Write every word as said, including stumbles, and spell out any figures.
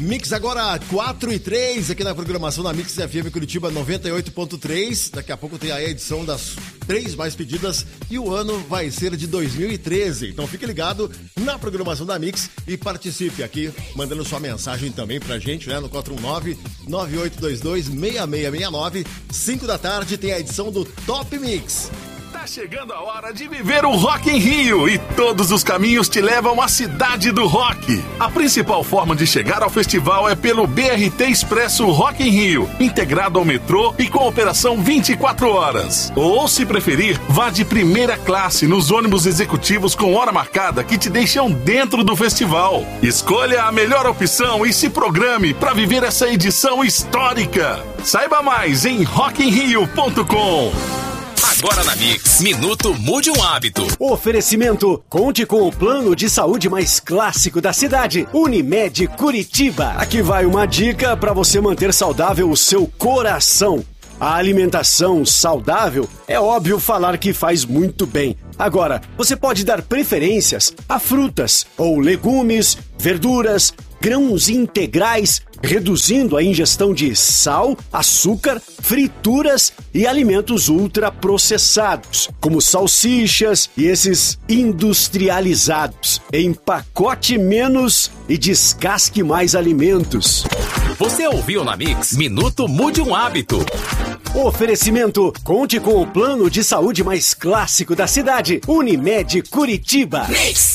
Mix agora quatro e três aqui na programação da Mix F M Curitiba noventa e oito ponto três. Daqui a pouco tem a edição das três mais pedidas e o ano vai ser de dois mil e treze. Então fique ligado na programação da Mix e participe aqui, mandando sua mensagem também pra gente, né? No quatro um nove, nove oito dois dois, seis seis seis nove. cinco da tarde tem a edição do Top Mix. Tá chegando a hora de viver o Rock em Rio e todos os caminhos te levam à cidade do rock. A principal forma de chegar ao festival é pelo B R T Expresso Rock em Rio, integrado ao metrô e com operação vinte e quatro horas. Ou, se preferir, vá de primeira classe nos ônibus executivos com hora marcada que te deixam dentro do festival. Escolha a melhor opção e se programe para viver essa edição histórica. Saiba mais em rock em rio ponto com. Agora na Mix, Minuto Mude um Hábito. Oferecimento, conte com o plano de saúde mais clássico da cidade, Unimed Curitiba. Aqui vai uma dica para você manter saudável o seu coração. A alimentação saudável é óbvio falar que faz muito bem. Agora, você pode dar preferências a frutas ou legumes, verduras, grãos integrais, reduzindo a ingestão de sal, açúcar, frituras e alimentos ultraprocessados, como salsichas e esses industrializados. Empacote menos e descasque mais alimentos. Você ouviu na Mix Minuto Mude um Hábito. Oferecimento, conte com o plano de saúde mais clássico da cidade, Unimed Curitiba. Mix.